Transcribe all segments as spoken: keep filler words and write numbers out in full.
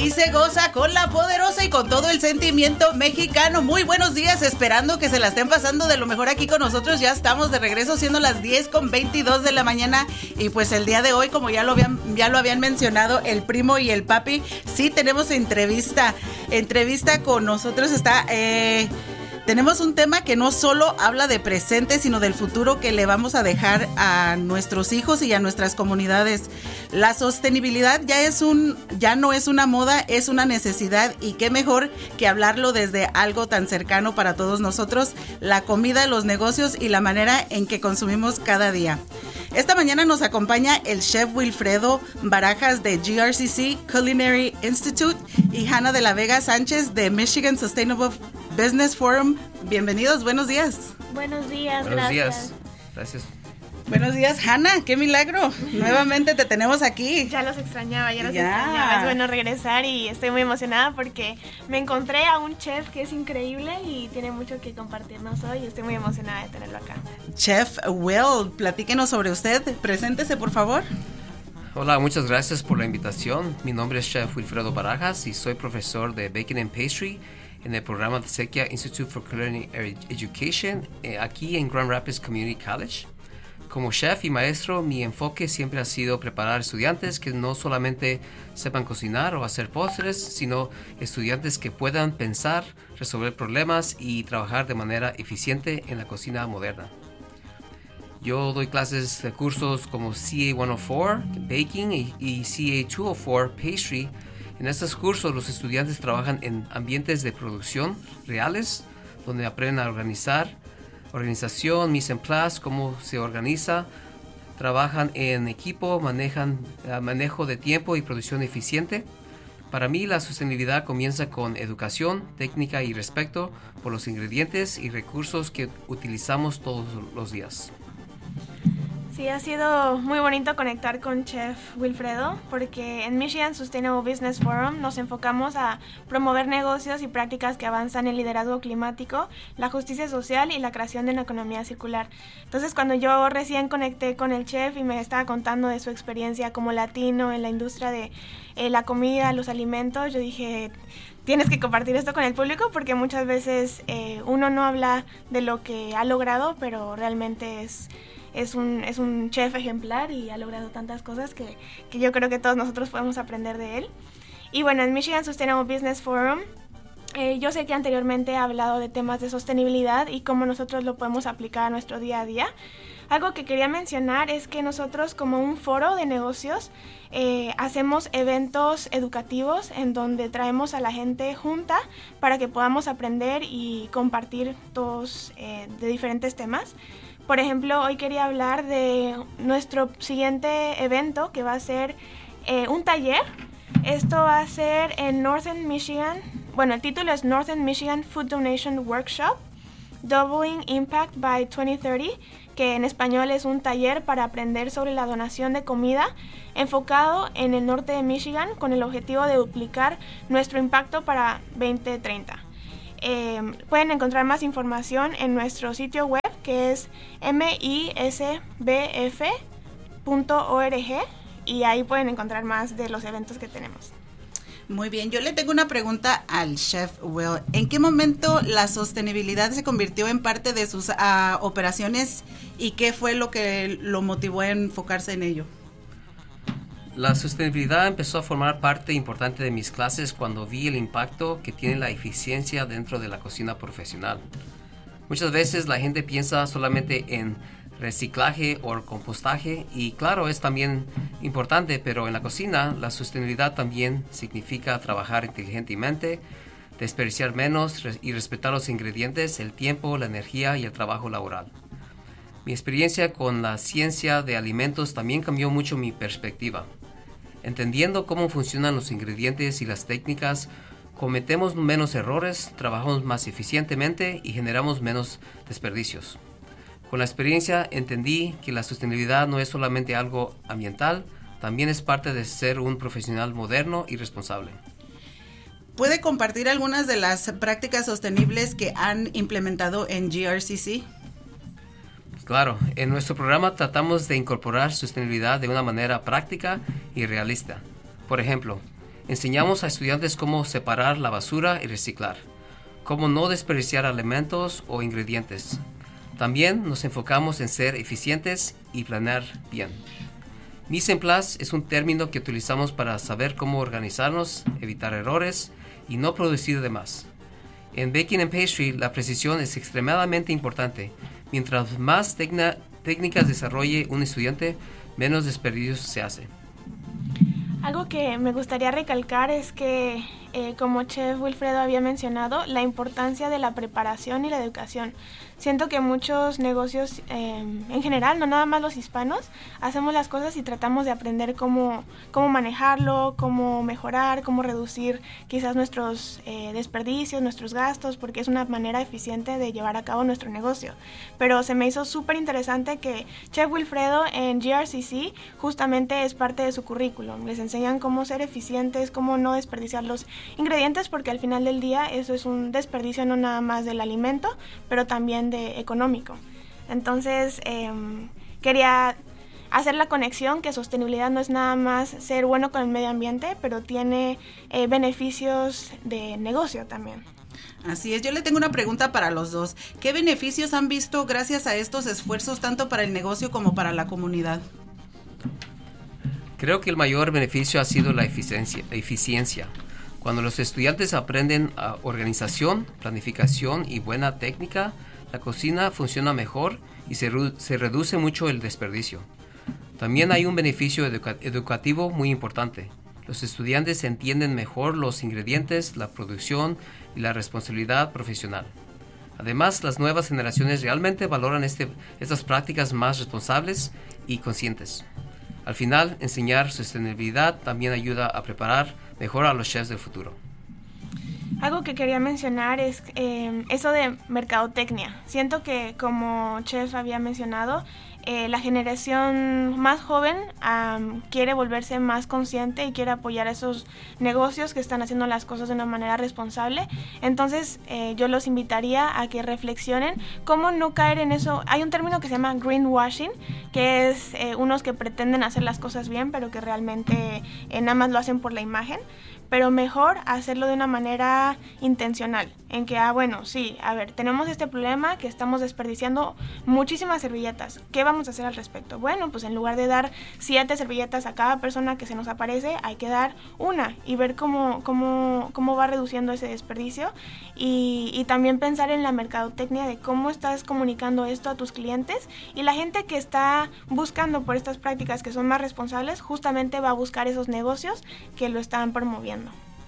Aquí se goza con la poderosa y con todo el sentimiento mexicano. Muy buenos días, esperando que se la estén pasando de lo mejor aquí con nosotros. Ya estamos de regreso, siendo las diez con veintidós de la mañana. Y pues el día de hoy, como ya lo habían, ya lo habían mencionado el primo y el papi, sí tenemos entrevista. Entrevista con nosotros está... Eh, Tenemos un tema que no solo habla de presente, sino del futuro que le vamos a dejar a nuestros hijos y a nuestras comunidades. La sostenibilidad ya es un, ya no es una moda, es una necesidad, y qué mejor que hablarlo desde algo tan cercano para todos nosotros: la comida, los negocios y la manera en que consumimos cada día. Esta mañana nos acompaña el chef Wilfredo Barajas de G R C C Culinary Institute y Hannah de la Vega Sánchez de Michigan Sustainable Business Forum. Bienvenidos, buenos días. Buenos días, buenos gracias. días. Gracias. Buenos días, Hannah, qué milagro. Nuevamente te tenemos aquí. Ya los extrañaba, ya los Ya. extrañaba. Es bueno regresar y estoy muy emocionada porque me encontré a un chef que es increíble y tiene mucho que compartirnos hoy, y estoy muy emocionada de tenerlo acá. Chef Will, platíquenos sobre usted. Preséntese, por favor. Hola, muchas gracias por la invitación. Mi nombre es Chef Wilfredo Barajas y soy profesor de Baking and Pastry en el programa de Sequia Institute for Culinary Education eh, aquí en Grand Rapids Community College. Como chef y maestro, mi enfoque siempre ha sido preparar estudiantes que no solamente sepan cocinar o hacer postres, sino estudiantes que puedan pensar, resolver problemas y trabajar de manera eficiente en la cocina moderna. Yo doy clases de cursos como C A ciento cuatro, Baking, y, y C A doscientos cuatro, Pastry. En estos cursos los estudiantes trabajan en ambientes de producción reales, donde aprenden a organizar, organización, mise en place, cómo se organiza, trabajan en equipo, manejan uh, manejo de tiempo y producción eficiente. Para mí la sostenibilidad comienza con educación, técnica y respeto por los ingredientes y recursos que utilizamos todos los días. Sí, ha sido muy bonito conectar con Chef Wilfredo porque en Michigan Sustainable Business Forum nos enfocamos a promover negocios y prácticas que avanzan en el liderazgo climático, la justicia social y la creación de una economía circular. Entonces, cuando yo recién conecté con el chef y me estaba contando de su experiencia como latino en la industria de eh, la comida, los alimentos, yo dije, tienes que compartir esto con el público porque muchas veces eh, uno no habla de lo que ha logrado, pero realmente es... Es un, es un chef ejemplar y ha logrado tantas cosas que, que yo creo que todos nosotros podemos aprender de él. Y bueno, en Michigan Sustainable Business Forum, eh, yo sé que anteriormente he hablado de temas de sostenibilidad y cómo nosotros lo podemos aplicar a nuestro día a día. Algo que quería mencionar es que nosotros, como un foro de negocios, eh, hacemos eventos educativos en donde traemos a la gente junta para que podamos aprender y compartir todos eh, de diferentes temas. Por ejemplo, hoy quería hablar de nuestro siguiente evento, que va a ser eh, un taller. Esto va a ser en Northern Michigan. Bueno, el título es Northern Michigan Food Donation Workshop, Doubling Impact by twenty thirty, que en español es un taller para aprender sobre la donación de comida enfocado en el norte de Michigan con el objetivo de duplicar nuestro impacto para veinte treinta. Eh, pueden encontrar más información en nuestro sitio web, que es misbf punto org, y ahí pueden encontrar más de los eventos que tenemos. Muy bien, yo le tengo una pregunta al chef Will. ¿En qué momento la sostenibilidad se convirtió en parte de sus uh, operaciones y qué fue lo que lo motivó a enfocarse en ello? La sostenibilidad empezó a formar parte importante de mis clases cuando vi el impacto que tiene la eficiencia dentro de la cocina profesional. Muchas veces la gente piensa solamente en reciclaje o compostaje, y claro, es también importante, pero en la cocina la sostenibilidad también significa trabajar inteligentemente, desperdiciar menos y respetar los ingredientes, el tiempo, la energía y el trabajo laboral. Mi experiencia con la ciencia de alimentos también cambió mucho mi perspectiva. Entendiendo cómo funcionan los ingredientes y las técnicas, cometemos menos errores, trabajamos más eficientemente y generamos menos desperdicios. Con la experiencia entendí que la sostenibilidad no es solamente algo ambiental, también es parte de ser un profesional moderno y responsable. ¿Puede compartir algunas de las prácticas sostenibles que han implementado en G R C C? Claro, en nuestro programa tratamos de incorporar sostenibilidad de una manera práctica y realista. Por ejemplo, Enseñamos a estudiantes cómo separar la basura y reciclar, cómo no desperdiciar alimentos o ingredientes. También nos enfocamos en ser eficientes y planear bien. Mise en place es un término que utilizamos para saber cómo organizarnos, evitar errores y no producir de más. En Baking and Pastry, la precisión es extremadamente importante. Mientras más tecna, técnicas desarrolle un estudiante, menos desperdicios se hace. Algo que me gustaría recalcar es que, eh, como Chef Wilfredo había mencionado, la importancia de la preparación y la educación. Siento que muchos negocios, eh, en general, no nada más los hispanos, hacemos las cosas y tratamos de aprender cómo, cómo manejarlo, cómo mejorar, cómo reducir quizás nuestros eh, desperdicios, nuestros gastos, porque es una manera eficiente de llevar a cabo nuestro negocio. Pero se me hizo súper interesante que Chef Wilfredo en G R C C justamente es parte de su currículum. Les enseñan cómo ser eficientes, cómo no desperdiciar los ingredientes, porque al final del día eso es un desperdicio no nada más del alimento, pero también de económico. Entonces eh, quería hacer la conexión que sostenibilidad no es nada más ser bueno con el medio ambiente, pero tiene eh, beneficios de negocio también. Así es, yo le tengo una pregunta para los dos. ¿Qué beneficios han visto gracias a estos esfuerzos tanto para el negocio como para la comunidad? Creo que el mayor beneficio ha sido la eficiencia. eficiencia. Cuando los estudiantes aprenden a organización, planificación y buena técnica, la cocina funciona mejor y se, se reduce mucho el desperdicio. También hay un beneficio educa educativo muy importante. Los estudiantes entienden mejor los ingredientes, la producción y la responsabilidad profesional. Además, las nuevas generaciones realmente valoran este, estas prácticas más responsables y conscientes. Al final, enseñar sostenibilidad también ayuda a preparar mejor a los chefs del futuro. Algo que quería mencionar es eh, eso de mercadotecnia. Siento que, como Chef había mencionado, eh, la generación más joven um, quiere volverse más consciente y quiere apoyar a esos negocios que están haciendo las cosas de una manera responsable. Entonces, eh, yo los invitaría a que reflexionen cómo no caer en eso. Hay un término que se llama greenwashing, que es eh, unos que pretenden hacer las cosas bien, pero que realmente eh, nada más lo hacen por la imagen. Pero mejor hacerlo de una manera intencional, en que, ah, bueno, sí, a ver, tenemos este problema que estamos desperdiciando muchísimas servilletas. ¿Qué vamos a hacer al respecto? Bueno, pues en lugar de dar siete servilletas a cada persona que se nos aparece, hay que dar una y ver cómo, cómo, cómo va reduciendo ese desperdicio. Y, y también pensar en la mercadotecnia de cómo estás comunicando esto a tus clientes. Y la gente que está buscando por estas prácticas que son más responsables, justamente va a buscar esos negocios que lo están promoviendo.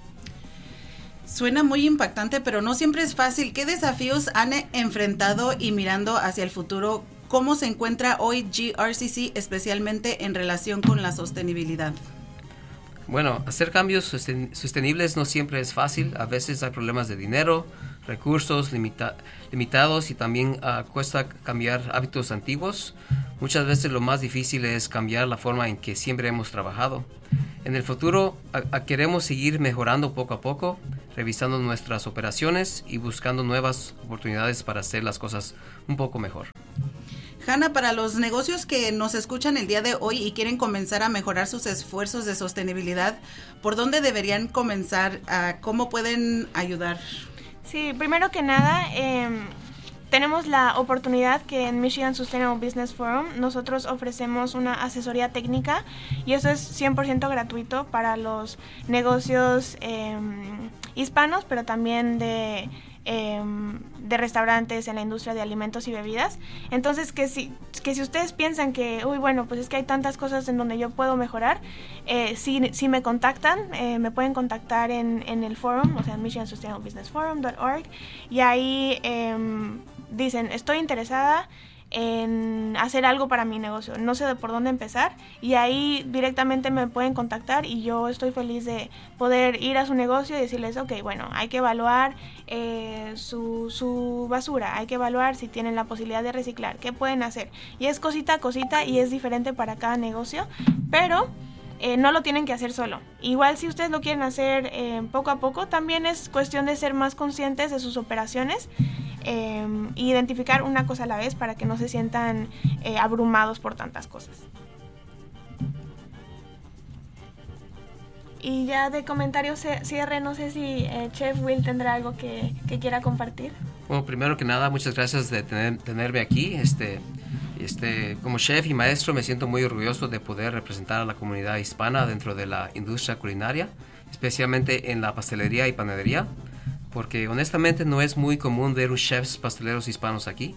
Suena muy impactante, pero no siempre es fácil. ¿Qué desafíos han enfrentado y mirando hacia el futuro, cómo se encuentra hoy G R C C, especialmente en relación con la sostenibilidad? Bueno, hacer cambios sosten- sostenibles no siempre es fácil. A veces hay problemas de dinero, recursos limita- limitados y también uh, cuesta cambiar hábitos antiguos. Muchas veces lo más difícil es cambiar la forma en que siempre hemos trabajado. En el futuro a, a queremos seguir mejorando poco a poco, revisando nuestras operaciones y buscando nuevas oportunidades para hacer las cosas un poco mejor. Hanna, para los negocios que nos escuchan el día de hoy y quieren comenzar a mejorar sus esfuerzos de sostenibilidad, ¿por dónde deberían comenzar? Uh, ¿Cómo pueden ayudar? Sí, primero que nada, eh, tenemos la oportunidad que en Michigan Sustainable Business Forum nosotros ofrecemos una asesoría técnica y eso es cien por ciento gratuito para los negocios eh, hispanos, pero también de... Eh, de restaurantes en la industria de alimentos y bebidas. Entonces que si, que si ustedes piensan que uy bueno pues es que hay tantas cosas en donde yo puedo mejorar, eh, si, si me contactan, eh, me pueden contactar en, en el forum, o sea en michigan sustainable business forum punto org, y ahí eh, dicen estoy interesada en hacer algo para mi negocio, no sé de por dónde empezar, y ahí directamente me pueden contactar y yo estoy feliz de poder ir a su negocio y decirles, ok, bueno, hay que evaluar eh, su, su basura, hay que evaluar si tienen la posibilidad de reciclar, qué pueden hacer, y es cosita a cosita y es diferente para cada negocio, pero Eh, no lo tienen que hacer solo. Igual si ustedes lo quieren hacer eh, poco a poco, también es cuestión de ser más conscientes de sus operaciones eh, e identificar una cosa a la vez para que no se sientan eh, abrumados por tantas cosas. Y ya de comentario cierre, no sé si eh, Chef Will tendrá algo que, que quiera compartir. Bueno, primero que nada, muchas gracias de tener, tenerme aquí. Este, este, como chef y maestro me siento muy orgulloso de poder representar a la comunidad hispana dentro de la industria culinaria, especialmente en la pastelería y panadería, porque honestamente no es muy común ver un chefs pasteleros hispanos aquí.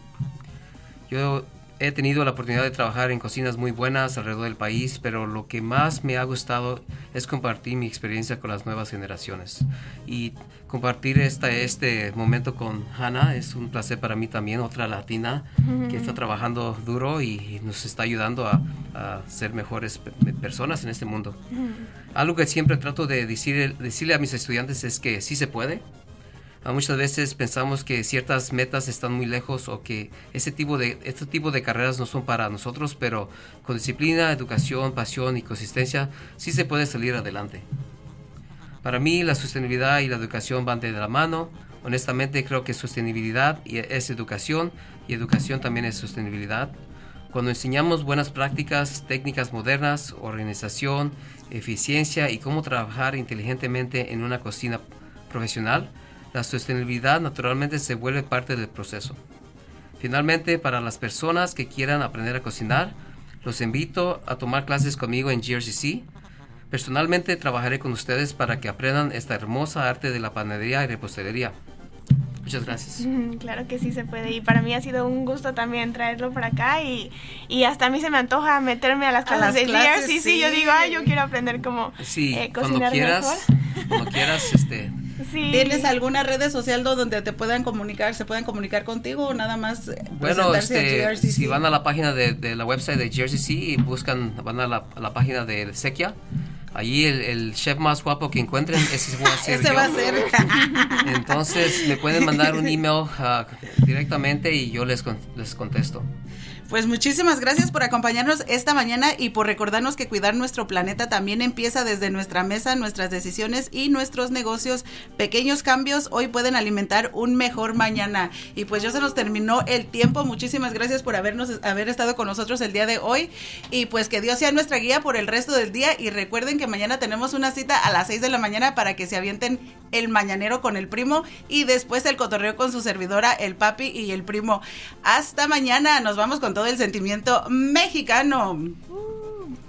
Yo he tenido la oportunidad de trabajar en cocinas muy buenas alrededor del país, pero lo que más me ha gustado es compartir mi experiencia con las nuevas generaciones. Y compartir esta, este momento con Hannah es un placer para mí también, otra latina mm-hmm. que está trabajando duro y nos está ayudando a, a ser mejores pe- personas en este mundo. Mm-hmm. Algo que siempre trato de decir, decirle a mis estudiantes es que sí se puede. Muchas veces pensamos que ciertas metas están muy lejos o que ese tipo de, este tipo de carreras no son para nosotros, pero con disciplina, educación, pasión y consistencia sí se puede salir adelante. Para mí la sostenibilidad y la educación van de la mano. Honestamente creo que sostenibilidad es educación y educación también es sostenibilidad. Cuando enseñamos buenas prácticas, técnicas modernas, organización, eficiencia y cómo trabajar inteligentemente en una cocina profesional, la sostenibilidad naturalmente se vuelve parte del proceso. Finalmente, para las personas que quieran aprender a cocinar, los invito a tomar clases conmigo en G R C C. Personalmente trabajaré con ustedes para que aprendan esta hermosa arte de la panadería y repostería. Muchas gracias. Mm, claro que sí se puede, y para mí ha sido un gusto también traerlo para acá, y, y hasta a mí se me antoja meterme a las clases a las de clases, G R C C. Sí. Yo digo, ay, yo quiero aprender cómo sí, eh, cocinar cuando quieras, mejor. Cuando quieras, este... Sí. ¿Tienes alguna red social donde te puedan comunicar, se puedan comunicar contigo o nada más bueno, este, a G R C C? Si van a la página de, de la website de G R C C y buscan, van a la, a la página de Sequia, allí el, el chef más guapo que encuentren, ese va a ser ese yo. va a ser. Entonces me pueden mandar un email uh, directamente y yo les, les contesto. Pues muchísimas gracias por acompañarnos esta mañana y por recordarnos que cuidar nuestro planeta también empieza desde nuestra mesa, nuestras decisiones y nuestros negocios. Pequeños cambios hoy pueden alimentar un mejor mañana. Y pues ya se nos terminó el tiempo. Muchísimas gracias por habernos haber estado con nosotros el día de hoy. Y pues que Dios sea nuestra guía por el resto del día. Y recuerden que mañana tenemos una cita a las seis de la mañana para que se avienten el mañanero con el primo y después el cotorreo con su servidora, el papi y el primo. Hasta mañana. Nos vamos con todo el sentimiento mexicano.